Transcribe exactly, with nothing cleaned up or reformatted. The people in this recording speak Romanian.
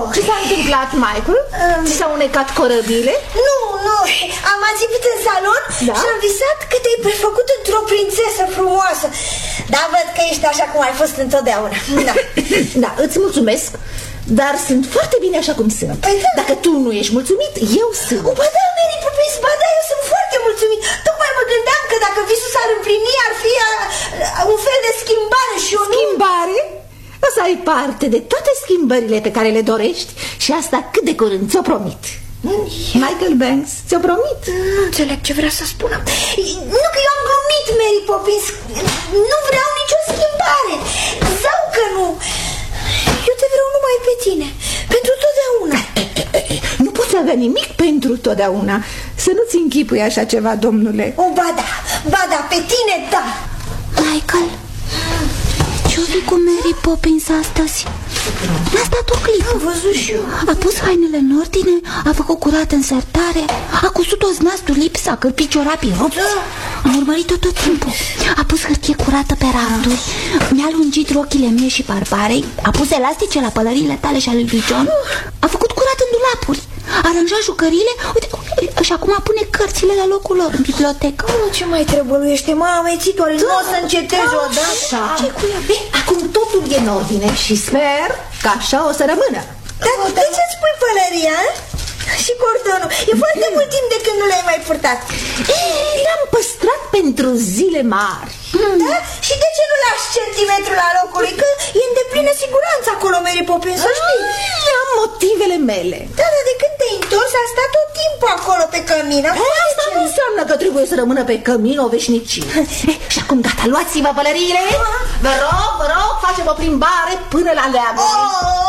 Ce s-a întâmplat, Michael? Um... Ți s-au unecat corăbile? Nu, nu, am azipit în salon, da? Și am visat că te-ai prefăcut într-o prințesă frumoasă. Dar văd că ești așa cum ai fost întotdeauna. Da, da, îți mulțumesc. Dar sunt foarte bine așa cum sunt. Păi da. Dacă tu nu ești mulțumit, eu sunt. O, ba da, Mary Poppins, ba da, eu sunt foarte mulțumit. Tocmai mă gândeam că dacă visul s-ar împlini, ar fi a, a, un fel de schimbare și eu Schimbare? O să ai parte de toate schimbările pe care le dorești. Și asta cât de curând, ți-o promit. Michael Banks, ți-o promit. Nu înțeleg ce vrea să spună. Nu, că eu am glumit, Mary Poppins. Nu vreau nicio schimbare. Sau că nu. Eu te vreau numai pe tine. Pentru totdeauna. Nu poți avea nimic pentru totdeauna. Să nu-ți închipui așa ceva, domnule. O, ba da, ba da, pe tine, da. Michael, ce-o fi cu Mary Poppins astăzi? N-a stat o clipă. Am văzut și eu. A pus hainele în ordine, a făcut curat în sertare, a cusut o znastul lips, a cârpit ciorapii rupți. Da. Am urmărit-o tot timpul. A pus hârtie curată pe rafturi, mi-a lungit rochile mie și barbarei, a pus elastice la pălările tale și ale lui John, a făcut curat în dulapuri, a aranjat jucăriile, uite, și acum pune cărțile la locul lor în bibliotecă. Oh, ce mai trebuiește, mă, amețitoare, nu o să încetezi odată. Așa. Ce cu ea? Acum totul e în ordine și sper că așa o să rămână. Dar de ce-ți pui pălăria? Și cordonul? E foarte mult timp de când nu le-ai mai purtat. L-am păstrat pentru zile mari. Da? Și de ce nu lași centimetrul la locului? Că e în deplină siguranță acolo, Mary Poppins, să știi. Am motivele mele. Da, dar de când te-ai întors a stat tot timpul acolo pe cămin. Asta nu înseamnă că trebuie să rămână pe cămin o veșnicie. Și acum gata, luați-vă pălăriile. Vă rog, vă rog, facem o plimbare până la leagă.